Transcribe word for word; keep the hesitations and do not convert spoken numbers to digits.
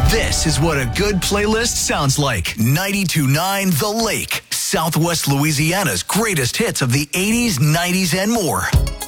This is what a good playlist sounds like. ninety-two point nine The Lake, Southwest Louisiana's greatest hits of the eighties, nineties, and more.